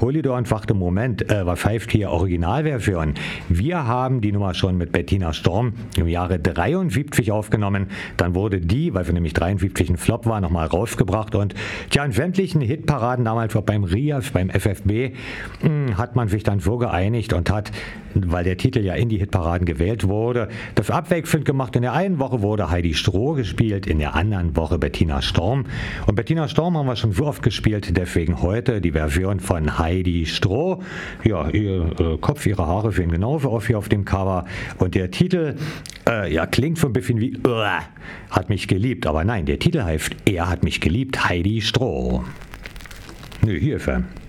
Polydor und fragte, Moment, was pfeift hier Originalversion? Wir haben die Nummer schon mit Bettina Storm im Jahre 73 aufgenommen. Dann wurde die, weil für nämlich 73 ein Flop war, nochmal rausgebracht. Und in sämtlichen Hitparaden damals auch beim RIAS, beim FFB, hat man sich dann so geeinigt und hat, weil der Titel ja in die Hitparaden gewählt wurde, das abwechselnd gemacht. In der einen Woche wurde Heidi Stroh gespielt, in der anderen Woche Bettina Storm. Und Bettina Storm haben wir schon so oft gespielt, deswegen heute die Version von Heidi Stroh. Ja, ihr Kopf, ihre Haare sehen genauso aus wie auf dem Cover. Und der Titel, klingt so ein bisschen wie hat mich geliebt. Aber nein, der Titel heißt Er hat mich geliebt, Heidi Stroh. Nö, hier ist er.